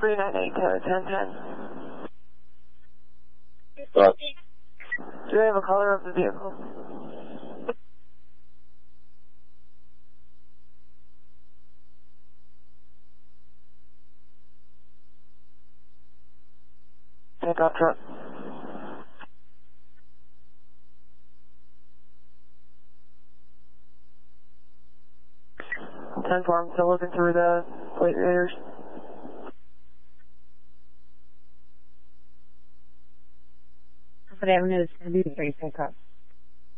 3980, 1010. What? Do I have a color of the vehicle? Pickup truck. 10-4, I'm still looking through the plate readers. But Avenue is 33 pickup.